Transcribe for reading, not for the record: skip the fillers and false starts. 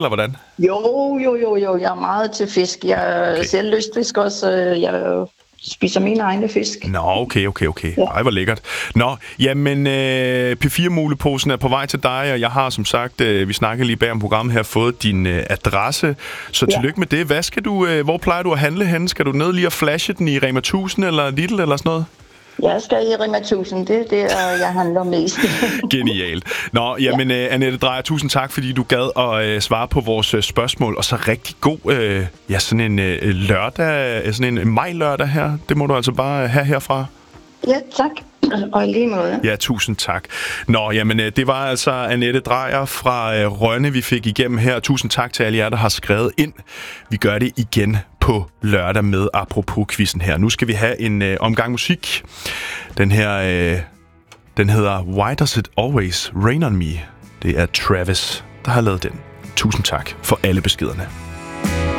eller hvordan? Jo, jeg er meget til fisk. Jeg er selv lystfisk også. Jeg spiser mine egne fisk. Nå, okay. Ja. Ej, hvor lækkert. Nå, jamen, P4-muleposen er på vej til dig, og jeg har som sagt, vi snakkede lige bag om programmet her, fået din adresse. Så tillykke med det. Hvad skal du, hvor plejer du at handle hen? Skal du ned lige og flashe den i Rema 1000 eller Lidl eller sådan noget? Jeg skal i Rema 1000. Det er det, jeg handler mest. Genialt. Nå, jamen, Annette Dreyer, tusind tak, fordi du gad at svare på vores spørgsmål. Og så rigtig god, sådan en lørdag, sådan en maj-lørdag her. Det må du altså bare have herfra. Ja, tak. Og i lige måde. Ja, tusind tak. Nå, jamen, det var altså Annette Dreyer fra Rønne, vi fik igennem her. Tusind tak til alle jer, der har skrevet ind. Vi gør det igen på lørdag med Apropos-quizzen her. Nu skal vi have en omgang musik. Den her, den hedder Why Does It Always Rain On Me? Det er Travis, der har lavet den. Tusind tak for alle beskederne.